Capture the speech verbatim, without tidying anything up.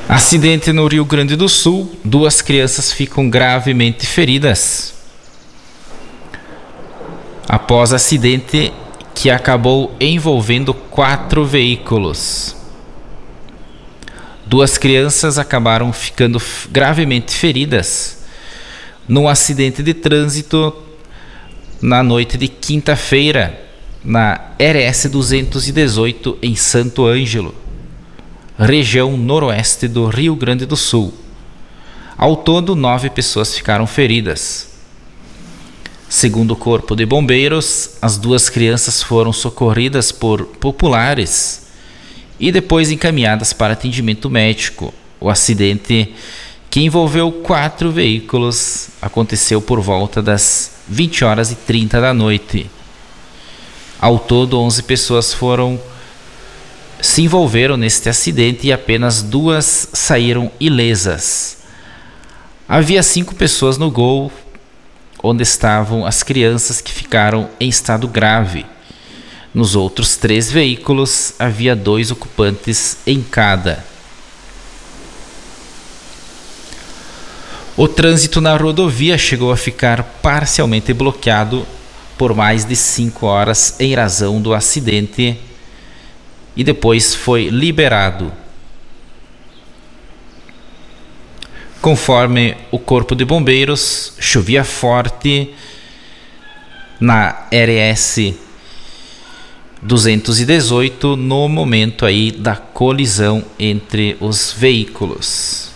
Acidente no Rio Grande do Sul, duas crianças ficam gravemente feridas após acidente que acabou envolvendo quatro veículos. Duas crianças acabaram ficando gravemente feridas num acidente de trânsito na noite de quinta-feira, na R S duzentos e dezoito, em Santo Ângelo, região noroeste do Rio Grande do Sul. Ao todo, nove pessoas ficaram feridas. Segundo o Corpo de Bombeiros, as duas crianças foram socorridas por populares e depois encaminhadas para atendimento médico. O acidente, que envolveu quatro veículos, aconteceu por volta das vinte horas e trinta da noite. Ao todo, onze pessoas foram se envolveram neste acidente e apenas duas saíram ilesas. Havia cinco pessoas no Gol, onde estavam as crianças que ficaram em estado grave. Nos outros três veículos, havia dois ocupantes em cada. O trânsito na rodovia chegou a ficar parcialmente bloqueado por mais de cinco horas em razão do acidente e depois foi liberado. Conforme o Corpo de Bombeiros, chovia forte na R S duzentos e dezoito no momento aí da colisão entre os veículos.